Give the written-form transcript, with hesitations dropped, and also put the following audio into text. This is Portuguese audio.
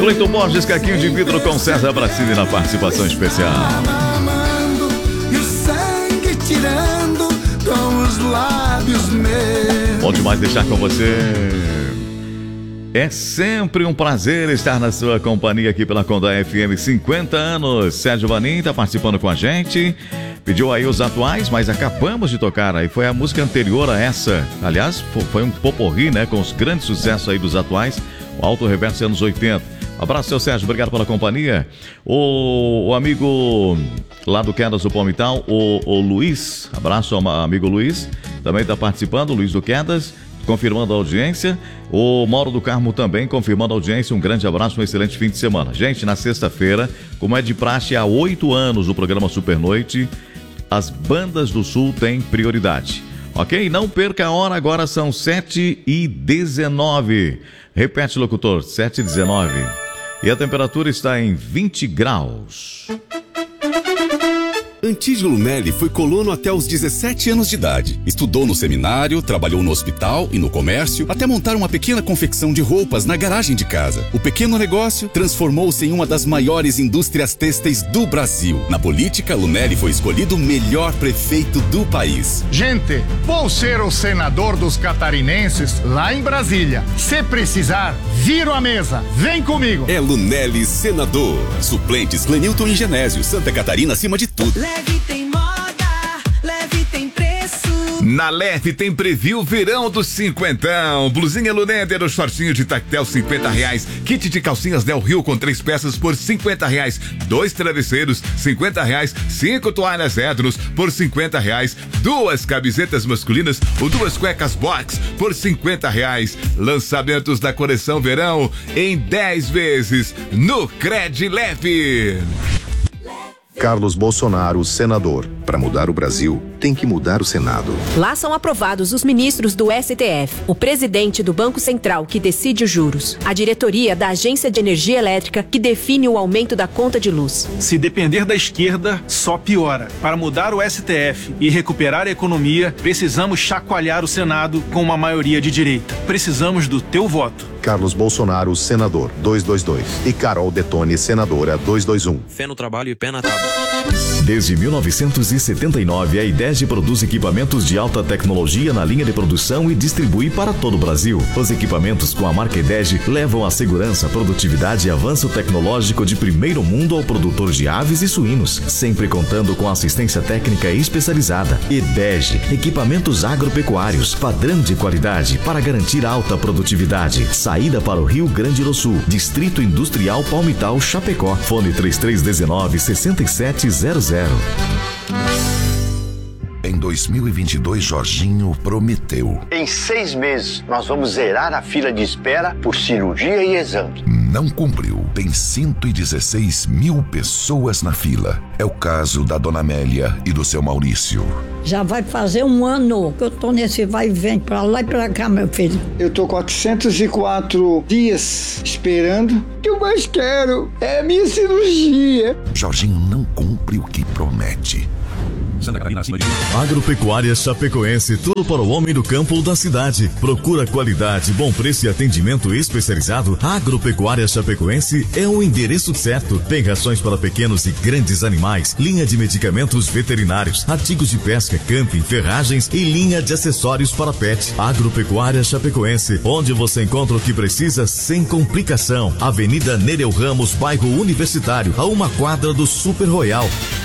Cleiton Borges, caquinho de vidro com César Bracini na participação especial. E o sangue tirando com os lábios meus. Bom demais deixar com você. É sempre um prazer estar na sua companhia aqui pela Conda FM. 50 anos. Sérgio Vanin está participando com a gente. Pediu aí os atuais, mas acabamos de tocar aí. Foi a música anterior a essa. Aliás, foi um poporri, né? Com os grandes sucessos aí dos atuais. O Alto Reverso anos 80. Abraço, seu Sérgio. Obrigado pela companhia. O amigo lá do Quedas do Palmital, o Luiz. Abraço ao amigo Luiz. Também está participando, o Luiz do Quedas. Confirmando a audiência. O Mauro do Carmo também confirmando a audiência. Um grande abraço, um excelente fim de semana. Gente, na sexta-feira, como é de praxe há 8 anos do programa Supernoite, as bandas do Sul têm prioridade. Ok? Não perca a hora, agora são 7h19. Repete, locutor, 7h19. E a temperatura está em 20 graus. Antídio Lunelli foi colono até os 17 anos de idade. Estudou no seminário, trabalhou no hospital e no comércio, até montar uma pequena confecção de roupas na garagem de casa. O pequeno negócio transformou-se em uma das maiores indústrias têxteis do Brasil. Na política, Lunelli foi escolhido o melhor prefeito do país. Gente, vou ser o senador dos catarinenses lá em Brasília. Se precisar, viro a mesa. Vem comigo. É Lunelli senador. Suplentes Clenilton e Genésio. Santa Catarina acima de tudo. Leve tem moda, leve tem preço. Na Leve tem preview verão dos cinquentão. Blusinha Luneder, o shortinho de tactel R$50. Kit de calcinhas Del Rio com 3 peças por R$50. 2 travesseiros R$50. 5 toalhas Edros por R$50. 2 camisetas masculinas ou 2 cuecas box por R$50. Lançamentos da coleção verão em 10 vezes no Cred Leve. Carlos Bolsonaro, senador. Para mudar o Brasil, tem que mudar o Senado. Lá são aprovados os ministros do STF, o presidente do Banco Central, que decide os juros, a diretoria da Agência de Energia Elétrica, que define o aumento da conta de luz. Se depender da esquerda, só piora. Para mudar o STF e recuperar a economia, precisamos chacoalhar o Senado com uma maioria de direita. Precisamos do teu voto. Carlos Bolsonaro, senador, 222. E Carol Detone, senadora, 221. Fé no trabalho e pé na tábua. Desde 1979, a IDEG produz equipamentos de alta tecnologia na linha de produção e distribui para todo o Brasil. Os equipamentos com a marca IDEG levam a segurança, produtividade e avanço tecnológico de primeiro mundo ao produtor de aves e suínos, sempre contando com assistência técnica especializada. IDEG, equipamentos agropecuários, padrão de qualidade para garantir alta produtividade. Saída para o Rio Grande do Sul, Distrito Industrial Palmital, Chapecó. Fone 3319-6700. Em 2022, Jorginho prometeu. Em 6 meses, nós vamos zerar a fila de espera por cirurgia e exame. Não cumpriu. Tem 116 mil pessoas na fila. É o caso da dona Amélia e do seu Maurício. Já vai fazer 1 ano que eu tô nesse vai e vem pra lá e pra cá, meu filho. Eu tô 404 dias esperando. O que eu mais quero é a minha cirurgia. Jorginho não cumpre o que promete. Santa Catarina acima de tudo. Agropecuária Chapecoense, tudo para o homem do campo ou da cidade. Procura qualidade, bom preço e atendimento especializado. Agropecuária Chapecoense é o endereço certo. Tem rações para pequenos e grandes animais, linha de medicamentos veterinários, artigos de pesca, camping, ferragens e linha de acessórios para pet. Agropecuária Chapecoense, onde você encontra o que precisa sem complicação. Avenida Nereu Ramos, bairro Universitário, a 1 quadra do Super Royal.